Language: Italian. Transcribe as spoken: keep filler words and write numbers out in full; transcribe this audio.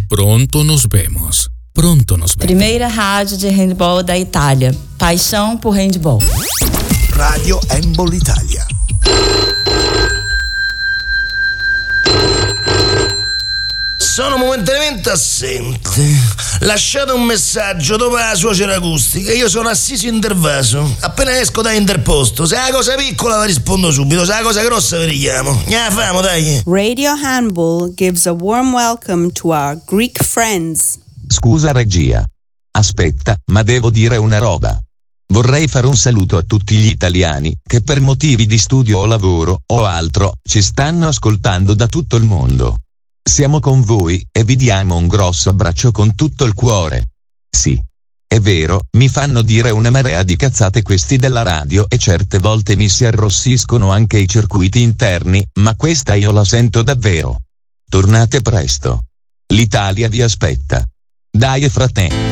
pronto nos vemos. Pronto nos vemos. Primeira rádio de handball da Itália. Paixão por handball. Radio Handball Italia. Sono momentaneamente assente. Lasciate un messaggio dopo la suocera acustica. Io sono assiso intervaso. Appena esco da interposto. Se è una cosa piccola vi rispondo subito. Se è una cosa grossa vi richiamo. Ne famo, dai. Radio Handball gives a warm welcome to our Greek friends. Scusa regia. Aspetta, ma devo dire una roba. Vorrei fare un saluto a tutti gli italiani che per motivi di studio o lavoro o altro ci stanno ascoltando da tutto il mondo. Siamo con voi e vi diamo un grosso abbraccio con tutto il cuore. Sì, è vero, mi fanno dire una marea di cazzate questi della radio e certe volte mi si arrossiscono anche i circuiti interni, ma questa io la sento davvero. Tornate presto. L'Italia vi aspetta. Dai frate.